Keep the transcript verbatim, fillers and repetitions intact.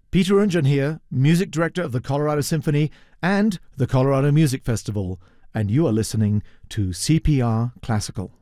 Peter Unjan here, music director of the Colorado Symphony and the Colorado Music Festival, and you are listening to C P R Classical.